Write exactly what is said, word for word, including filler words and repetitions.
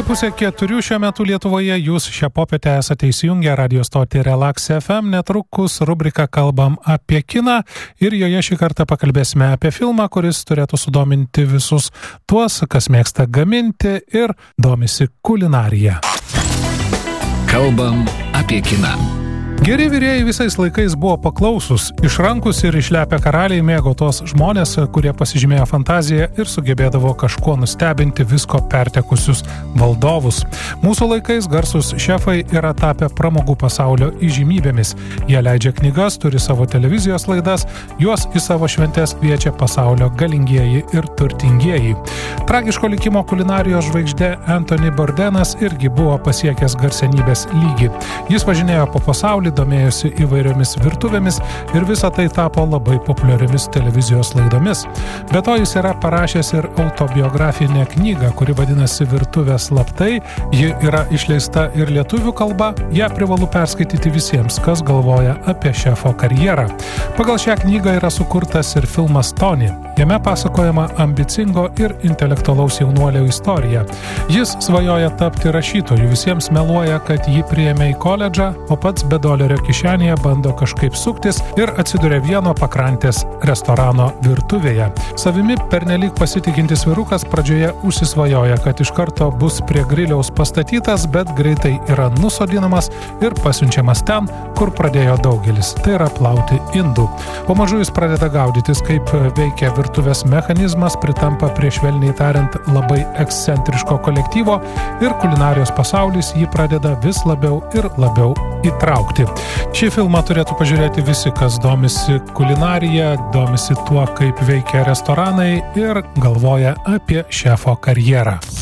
Taigi pusė keturių šiuo metu Lietuvoje, jūs šią popietę esate įsijungę radio stotį Relax F M, netrukus rubrika Kalbam apie kiną ir joje šį kartą pakalbėsime apie filmą, kuris turėtų sudominti visus tuos, kas mėgsta gaminti ir domisi kulinarija. Kalbam apie kiną. Geri virėjai visais laikais buvo paklausus, išrankus ir išlepę karaliai mėgo tos žmonės, kurie pasižymėjo fantaziją ir sugebėdavo kažkuo nustebinti visko pertekusius valdovus. Mūsų laikais garsus šefai yra tapę pramogų pasaulio įžymybėmis. Jie leidžia knygas, turi savo televizijos laidas, juos į savo šventes kviečia pasaulio galingieji ir turtingieji. Tragiško likimo kulinarijos žvaigždė Anthony Bourdain irgi buvo pasiekęs garsenybės lygį. Jis važinėjo po pasaulį, domėjosi įvairiomis virtuvėmis ir visa tai tapo labai populiariomis televizijos laidomis. Be to jis yra parašęs ir autobiografinę knygą, kuri vadinasi Virtuvės slaptai. Ji yra išleista ir lietuvių kalba, ją privalu perskaityti visiems, kas galvoja apie šefo karjerą. Pagal šią knygą yra sukurtas ir filmas Tony. Jame pasakojama ambicingo ir intelektualaus jaunuolio istorija. Jis svajoja tapti rašytoju, visiems meluoja, kad jį priėmė į koledžą, o pats be dolerio kišenėje bando kažkaip suktis ir atsiduria vieno pakrantės restorano virtuvėje. Savimi pernelyg pasitikintis vyrukas pradžioje užsisvajoja, kad iš karto bus prie griliaus pastatytas, bet greitai yra nusodinamas ir pasiunčiamas ten, kur pradėjo daugelis, tai yra plauti indų. Po mažu jis pradeda gaudytis, kaip veikia virtuvės mechanizmas, pritampa prie, švelniai tariant, labai ekscentriško kolektyvo ir kulinarijos pasaulis jį pradeda vis labiau ir labiau įtraukti. Šį filmą turėtų pažiūrėti visi, kas domisi kulinarija, domisi tuo, kaip veikia restoranai ir galvoja apie šefo karjerą.